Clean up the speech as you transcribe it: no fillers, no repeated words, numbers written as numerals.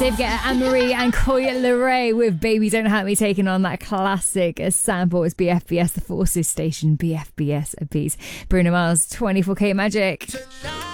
David Guetta, Anne-Marie and Coi Leray with Baby Don't Hurt Me, taking on that classic sample. It's BFBS, the Forces station, BFBS a piece. Bruno Mars, 24K Magic.